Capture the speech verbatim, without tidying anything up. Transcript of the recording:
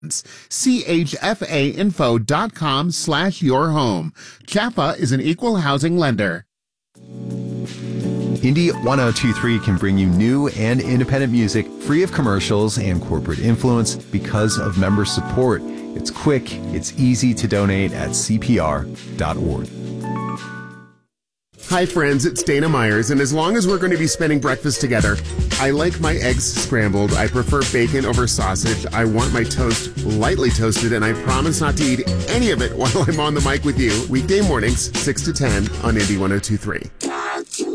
C H F A info dot com slash your home. Chaffa is an equal housing lender. Indie one oh two three can bring you new and independent music free of commercials and corporate influence because of member support. It's quick, it's easy to donate at C P R dot org. Hi friends, it's Dana Myers, and as long as we're going to be spending breakfast together, I like my eggs scrambled. I prefer bacon over sausage. I want my toast lightly toasted, and I promise not to eat any of it while I'm on the mic with you. Weekday mornings, six to ten on Indie one oh two three.